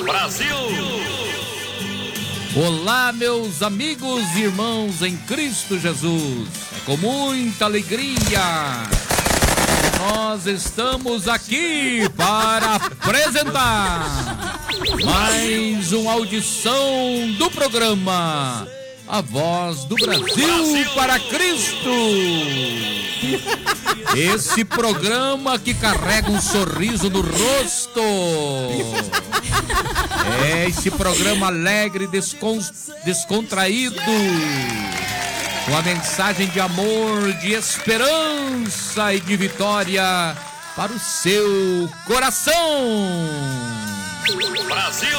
Brasil! Olá, meus amigos e irmãos em Cristo Jesus. É com muita alegria nós estamos aqui para apresentar mais uma audição do programa A Voz do Brasil para Cristo. Esse programa que carrega um sorriso no rosto. É esse programa alegre, descontraído, com a mensagem de amor, de esperança e de vitória para o seu coração. Brasil!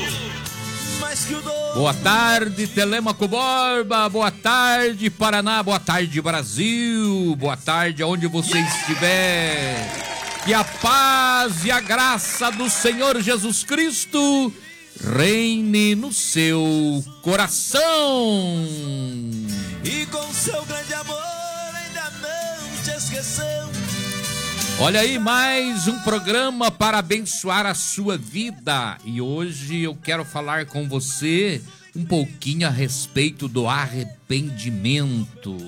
Boa tarde, Telêmaco Borba. Boa tarde, Paraná. Boa tarde, Brasil. Boa tarde, aonde você estiver. Que a paz e a graça do Senhor Jesus Cristo reine no seu coração. E com seu grande amor ainda não te esqueceu. Olha aí, mais um programa para abençoar a sua vida. E hoje eu quero falar com você um pouquinho a respeito do arrependimento.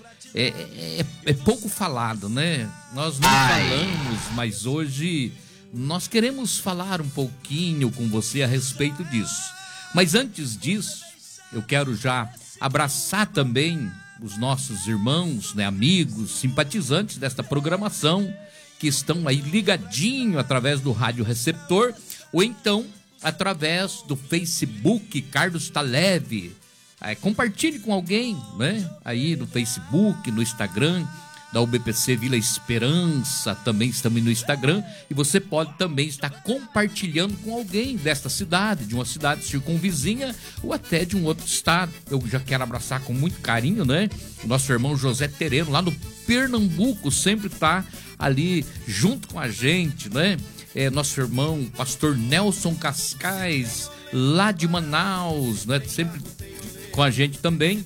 É pouco falado, né? Nós não falamos, mas hoje nós queremos falar um pouquinho com você a respeito disso. Mas antes disso, eu quero já abraçar também os nossos irmãos, né, amigos, simpatizantes desta programação, que estão aí ligadinho através do rádio receptor, ou então através do Facebook Carlos Taleve. Compartilhe com alguém, né? Aí no Facebook, no Instagram da UBPC Vila Esperança, também estamos no Instagram, e você pode também estar compartilhando com alguém desta cidade, de uma cidade circunvizinha ou até de um outro estado. Eu já quero abraçar com muito carinho, né? O nosso irmão José Tereno, lá no Pernambuco, sempre está ali junto com a gente, né? Nosso irmão pastor Nelson Cascais, lá de Manaus, né? Sempre com a gente também.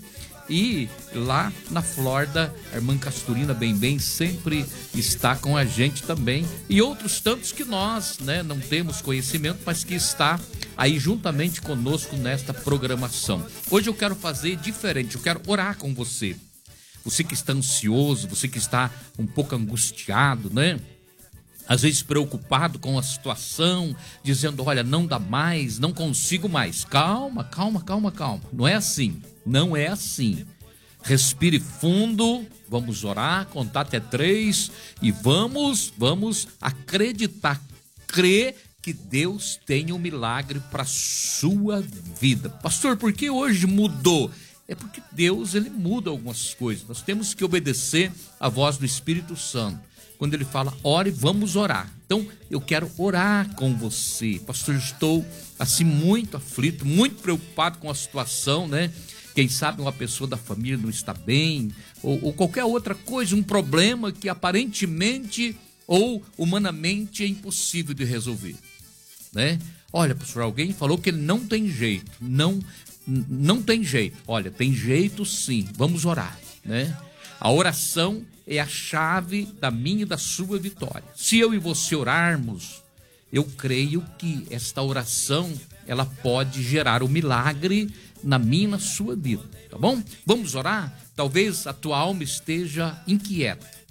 E lá na Flórida, a irmã Casturina Bem sempre está com a gente também. E outros tantos que nós, né, não temos conhecimento, mas que está aí juntamente conosco nesta programação. Hoje eu quero fazer diferente, eu quero orar com você. Você que está ansioso, você que está um pouco angustiado, né? Às vezes preocupado com a situação, dizendo, olha, não dá mais, não consigo mais. Calma. Não é assim, não é assim. Respire fundo, vamos orar, contar até 3 e vamos acreditar, crer que Deus tem um milagre para a sua vida. Pastor, por que hoje mudou? É porque Deus, ele muda algumas coisas. Nós temos que obedecer à voz do Espírito Santo. Quando ele fala, ore, vamos orar. Então, eu quero orar com você. Pastor, estou assim muito aflito, muito preocupado com a situação, né? Quem sabe uma pessoa da família não está bem, ou qualquer outra coisa, um problema que aparentemente ou humanamente é impossível de resolver, né? Olha, pastor, alguém falou que ele não tem jeito. Não tem jeito. Olha, tem jeito sim. Vamos orar, né? A oração é a chave da minha e da sua vitória. Se eu e você orarmos, eu creio que esta oração, ela pode gerar um milagre na minha e na sua vida, tá bom? Vamos orar? Talvez a tua alma esteja inquieta.